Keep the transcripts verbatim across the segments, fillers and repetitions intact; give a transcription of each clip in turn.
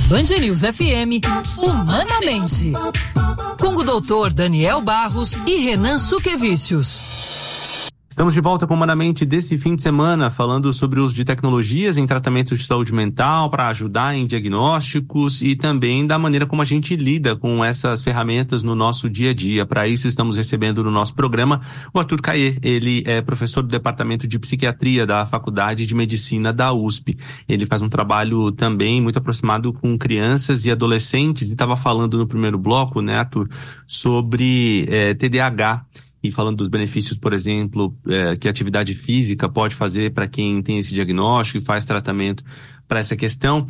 Band News F M, Humanamente. Com o doutor Daniel Barros e Renan Suquevicius. Estamos de volta com Humanamente desse fim de semana, falando sobre o uso de tecnologias em tratamentos de saúde mental para ajudar em diagnósticos e também da maneira como a gente lida com essas ferramentas no nosso dia a dia. Para isso, estamos recebendo no nosso programa o Arthur Caê. Ele é professor do Departamento de Psiquiatria da Faculdade de Medicina da U S P. Ele faz um trabalho também muito aproximado com crianças e adolescentes e estava falando no primeiro bloco, né, Arthur, sobre é, T D A H. E falando dos benefícios, por exemplo, é, que a atividade física pode fazer para quem tem esse diagnóstico e faz tratamento para essa questão.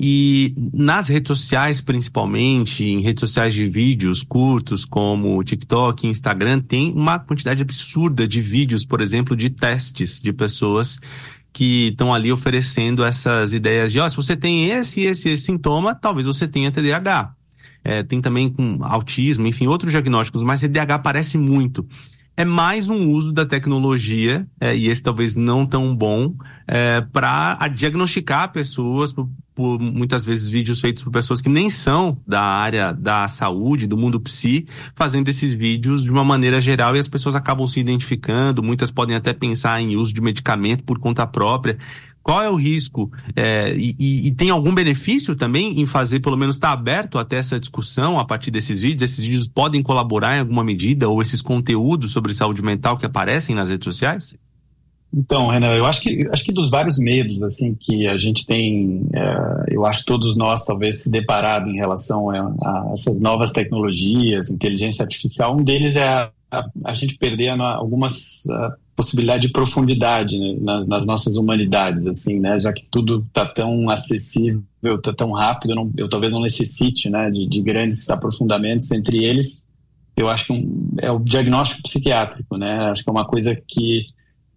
E nas redes sociais, principalmente, em redes sociais de vídeos curtos, como TikTok e Instagram, tem uma quantidade absurda de vídeos, por exemplo, de testes de pessoas que estão ali oferecendo essas ideias de, ó, oh, se você tem esse e esse, esse sintoma, talvez você tenha T D A H. É, tem também com autismo, enfim, outros diagnósticos, mas T D A H aparece muito. É mais um uso da tecnologia, é, e esse talvez não tão bom, é, para diagnosticar pessoas, por, por muitas vezes vídeos feitos por pessoas que nem são da área da saúde, do mundo psi, fazendo esses vídeos de uma maneira geral e as pessoas acabam se identificando, muitas podem até pensar em uso de medicamento por conta própria. Qual é o risco? É, e, e, e tem algum benefício também em fazer, pelo menos estar aberto até essa discussão a partir desses vídeos? Esses vídeos podem colaborar em alguma medida, ou esses conteúdos sobre saúde mental que aparecem nas redes sociais? Então, Renan, eu acho que, acho que dos vários medos assim, que a gente tem, é, eu acho que todos nós talvez se deparado em relação a, a essas novas tecnologias, inteligência artificial, um deles é a, a, a gente perder a, algumas... A, possibilidade de profundidade, né, nas, nas nossas humanidades, assim, né, já que tudo está tão acessível, está tão rápido, eu, não, eu talvez não necessite, né, de, de grandes aprofundamentos. Entre eles, eu acho que um, é o diagnóstico psiquiátrico, né, acho que é uma coisa que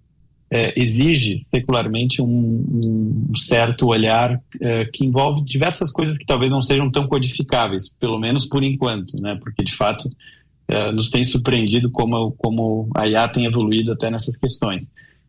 é, exige secularmente um, um certo olhar é, que envolve diversas coisas que talvez não sejam tão codificáveis, pelo menos por enquanto, né, porque de fato Uh, nos tem surpreendido como, como a I A tem evoluído até nessas questões.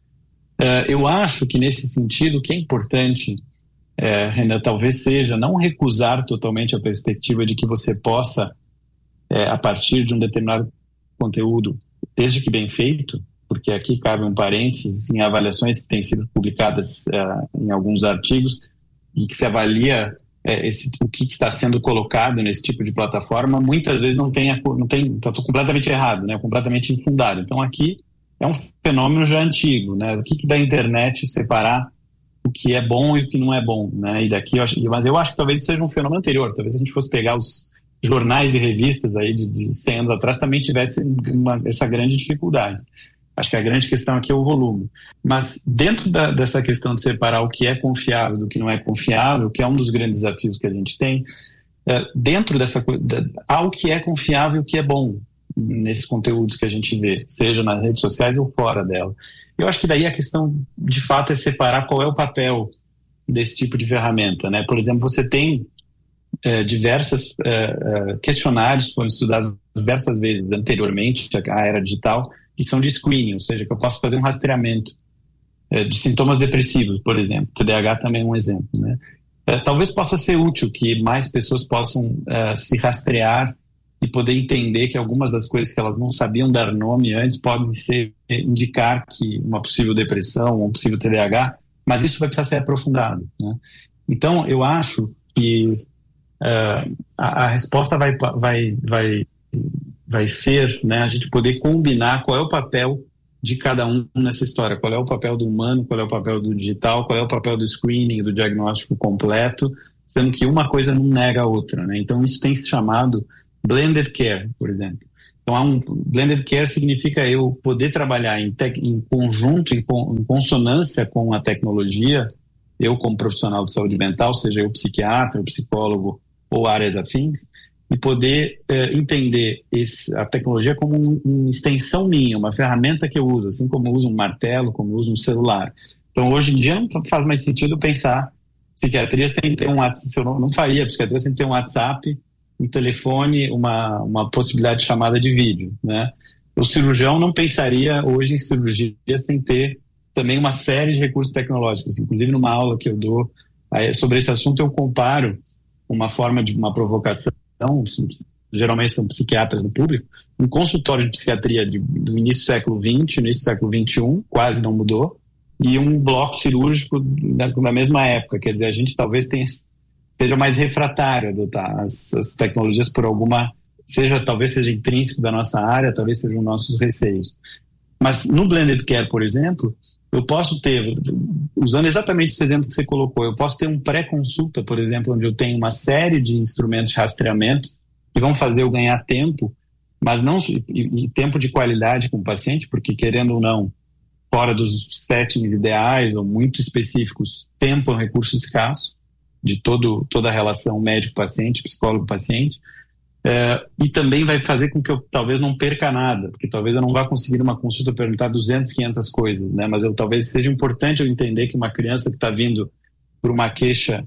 Uh, eu acho que nesse sentido o que é importante, uh, Renan, talvez seja não recusar totalmente a perspectiva de que você possa, uh, a partir de um determinado conteúdo, desde que bem feito, porque aqui cabe um parênteses em avaliações que têm sido publicadas uh, em alguns artigos e que se avalia É, esse, o que está sendo colocado nesse tipo de plataforma, muitas vezes não tem, não tem, está completamente errado, né, completamente infundado. Então aqui é um fenômeno já antigo, né, o que, que da internet separar o que é bom e o que não é bom, né, e daqui eu acho, mas eu acho que talvez seja um fenômeno anterior, talvez a gente fosse pegar os jornais e revistas aí de, de cem anos atrás também tivesse uma, essa grande dificuldade. Acho que a grande questão aqui é o volume. Mas dentro da, dessa questão de separar o que é confiável do que não é confiável, que é um dos grandes desafios que a gente tem, é, dentro dessa coisa, há o que é confiável e o que é bom nesses conteúdos que a gente vê, seja nas redes sociais ou fora dela. Eu acho que daí a questão, de fato, é separar qual é o papel desse tipo de ferramenta, né? Por exemplo, você tem é, diversas é, é, questionários que foram estudados diversas vezes anteriormente, a era digital, que são de screening, ou seja, que eu posso fazer um rastreamento é, de sintomas depressivos, por exemplo. T D A H também é um exemplo, né? É, talvez possa ser útil que mais pessoas possam é, se rastrear e poder entender que algumas das coisas que elas não sabiam dar nome antes podem ser, indicar que uma possível depressão, um possível T D A H, mas isso vai precisar ser aprofundado, né? Então, eu acho que uh, a, a resposta vai... vai, vai vai ser, né, a gente poder combinar qual é o papel de cada um nessa história, qual é o papel do humano, qual é o papel do digital, qual é o papel do screening, do diagnóstico completo, sendo que uma coisa não nega a outra, né? Então isso tem se chamado blended care, por exemplo. Então há um blended care significa eu poder trabalhar em, tec, em conjunto, em, em consonância com a tecnologia, eu como profissional de saúde mental, seja eu psiquiatra, psicólogo ou áreas afins, e poder eh, entender esse, a tecnologia como um, uma extensão minha, uma ferramenta que eu uso, assim como eu uso um martelo, como eu uso um celular. Então, hoje em dia, não faz mais sentido pensar psiquiatria sem ter um WhatsApp. Eu não, não faria psiquiatria sem ter um WhatsApp, um telefone, uma, uma possibilidade de chamada de vídeo, né? O cirurgião não pensaria hoje em cirurgia sem ter também uma série de recursos tecnológicos. Inclusive, numa aula que eu dou aí, sobre esse assunto, eu comparo uma forma de uma provocação, geralmente são psiquiatras do público, um consultório de psiquiatria de, do início do século vinte, início do século vinte e um, quase não mudou, e um bloco cirúrgico da, da mesma época. Quer dizer, a gente talvez tenha, seja mais refratário a adotar as, as tecnologias por alguma, seja, talvez seja intrínseco da nossa área, talvez sejam nossos receios. Mas no Blended Care, por exemplo, eu posso ter, usando exatamente esse exemplo que você colocou, eu posso ter um pré-consulta, por exemplo, onde eu tenho uma série de instrumentos de rastreamento que vão fazer eu ganhar tempo, mas não e, e tempo de qualidade com o paciente, porque querendo ou não, fora dos settings ideais ou muito específicos, tempo é um recurso escasso de todo, toda a relação médico-paciente, psicólogo-paciente, é, e também vai fazer com que eu talvez não perca nada, porque talvez eu não vá conseguir numa consulta perguntar duzentas, quinhentas coisas, né? Mas eu, talvez seja importante eu entender que uma criança que está vindo por uma queixa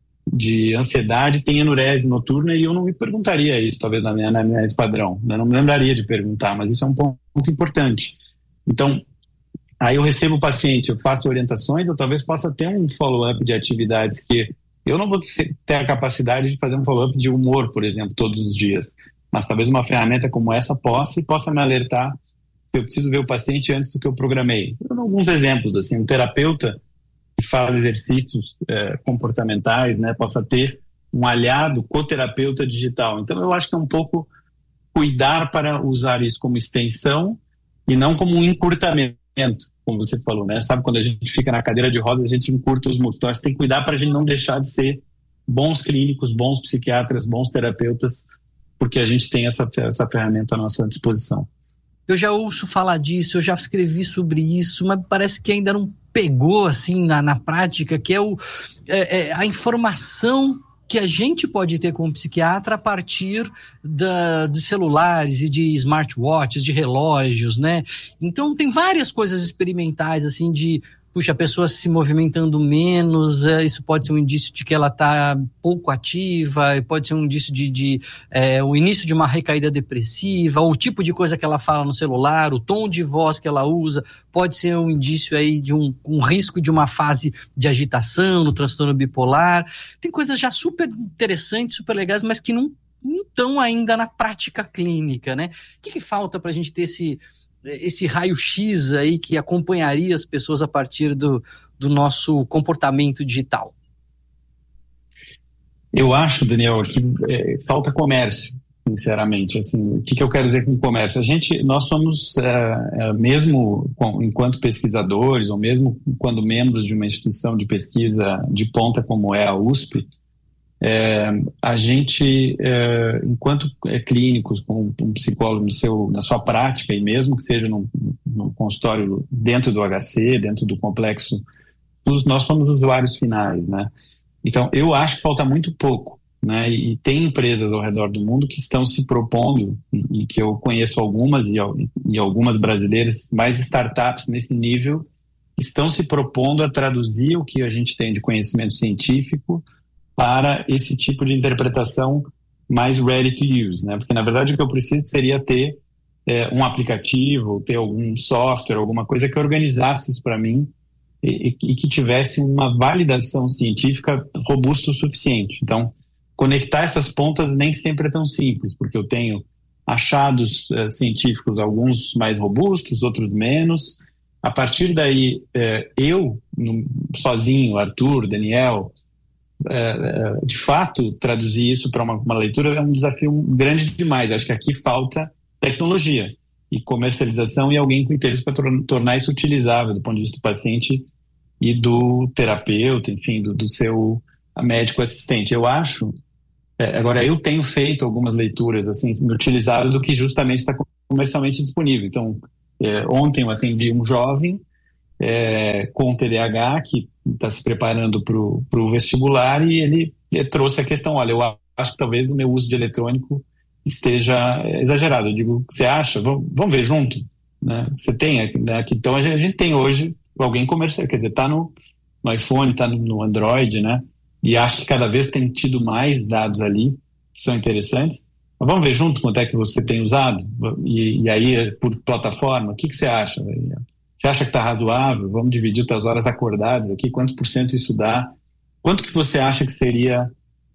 de ansiedade tem enurese noturna, e eu não me perguntaria isso, talvez na minha, na minha padrão, né? Não me lembraria de perguntar, mas isso é um ponto muito importante. Então, aí eu recebo o paciente, eu faço orientações, eu talvez possa ter um follow-up de atividades que eu não vou ter a capacidade de fazer um follow-up de humor, por exemplo, todos os dias, mas talvez uma ferramenta como essa possa e possa me alertar se eu preciso ver o paciente antes do que eu programei. Eu dou alguns exemplos, assim, um terapeuta que faz exercícios é, comportamentais, né, possa ter um aliado coterapeuta digital. Então eu acho que é um pouco cuidar para usar isso como extensão e não como um encurtamento, como você falou, né? Sabe, quando a gente fica na cadeira de rodas, a gente encurta os músculos. Então, a gente tem que cuidar para a gente não deixar de ser bons clínicos, bons psiquiatras, bons terapeutas, porque a gente tem essa, essa ferramenta à nossa disposição. Eu já ouço falar disso, eu já escrevi sobre isso, mas parece que ainda não pegou assim na, na prática, que é, o, é, é a informação que a gente pode ter como psiquiatra a partir da, de celulares e de smartwatches, de relógios, né? Então tem várias coisas experimentais, assim, de, puxa, a pessoa se movimentando menos, é, isso pode ser um indício de que ela está pouco ativa, pode ser um indício de, de é, o início de uma recaída depressiva, o tipo de coisa que ela fala no celular, o tom de voz que ela usa, pode ser um indício aí de um, um risco de uma fase de agitação no transtorno bipolar. Tem coisas já super interessantes, super legais, mas que não estão ainda na prática clínica, né? O que, que falta para a gente ter esse... esse raio-x aí que acompanharia as pessoas a partir do, do nosso comportamento digital? Eu acho, Daniel, que é, falta comércio, sinceramente. Assim, o que, que eu quero dizer com comércio? A gente, nós somos, é, é, mesmo com, enquanto pesquisadores, ou mesmo quando membros de uma instituição de pesquisa de ponta como é a U S P, É, a gente, é, enquanto é, clínicos, com um psicólogo no seu, na sua prática, e mesmo que seja num, num consultório dentro do H C, dentro do complexo, nós somos usuários finais, né? Então, eu acho que falta muito pouco, né? E, e tem empresas ao redor do mundo que estão se propondo, e, e que eu conheço algumas, e, e algumas brasileiras, mais startups nesse nível, estão se propondo a traduzir o que a gente tem de conhecimento científico para esse tipo de interpretação mais ready to use, né? Porque, na verdade, o que eu preciso seria ter é, um aplicativo, ter algum software, alguma coisa que organizasse isso para mim e, e que tivesse uma validação científica robusta o suficiente. Então, conectar essas pontas nem sempre é tão simples, porque eu tenho achados é, científicos, alguns mais robustos, outros menos. A partir daí, é, eu, no, sozinho, Arthur, Daniel, é, de fato, traduzir isso para uma, uma leitura é um desafio grande demais. Acho que aqui falta tecnologia e comercialização e alguém com interesse para tor- tornar isso utilizável do ponto de vista do paciente e do terapeuta, enfim, do, do seu médico assistente. Eu acho, é, agora eu tenho feito algumas leituras assim, utilizáveis do que justamente está comercialmente disponível. Então, é, ontem eu atendi um jovem é, com T D A H que está se preparando para o vestibular e ele, ele trouxe a questão, olha, eu acho que talvez o meu uso de eletrônico esteja exagerado. Eu digo, você acha? Vamos, vamos ver junto, né? Você tem aqui, né? Aqui, então a gente, a gente tem hoje alguém comercial, quer dizer, está no, no iPhone, está no, no Android, né? E acho que cada vez tem tido mais dados ali que são interessantes. Mas vamos ver junto quanto é que você tem usado e, e aí por plataforma, o que, que você acha? Você acha que está razoável? Vamos dividir as horas acordadas aqui, quantos por cento isso dá? Quanto que você acha que seria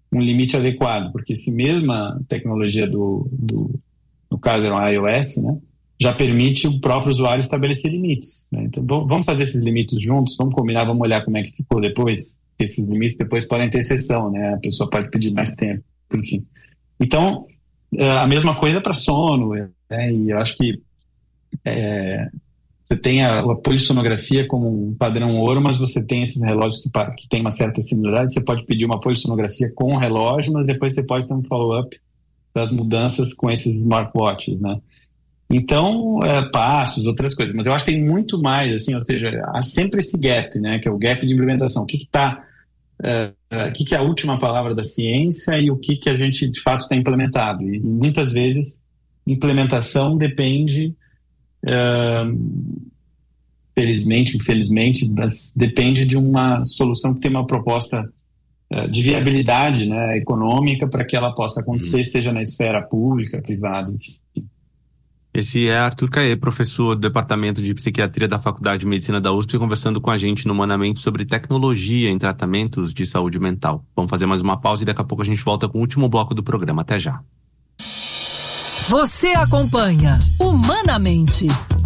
um limite adequado, porque se mesmo a tecnologia do, do no caso era um iOS, né, já permite o próprio usuário estabelecer limites, né? Então vamos fazer esses limites juntos, vamos combinar, vamos olhar como é que ficou depois. Esses limites depois podem ter exceção, né? A pessoa pode pedir mais tempo, enfim. Então, a mesma coisa para sono, né? E eu acho que é, você tem a, a polissonografia como um padrão ouro, mas você tem esses relógios que, que tem uma certa similaridade. Você pode pedir uma polissonografia com o relógio, mas depois você pode ter um follow-up das mudanças com esses smartwatches, né? Então, é, passos, outras coisas. Mas eu acho que tem muito mais, assim, ou seja, há sempre esse gap, né? Que é o gap de implementação. O que está... É, o que, que é a última palavra da ciência e o que, que a gente de fato está implementado. E muitas vezes implementação depende, é, felizmente, infelizmente, mas depende de uma solução que tem uma proposta é, de viabilidade, né, econômica para que ela possa acontecer, uhum. seja na esfera pública, privada, enfim. Esse é Arthur Caê, professor do Departamento de Psiquiatria da Faculdade de Medicina da U S P, conversando com a gente no Humanamente sobre tecnologia em tratamentos de saúde mental. Vamos fazer mais uma pausa e daqui a pouco a gente volta com o último bloco do programa. Até já. Você acompanha Humanamente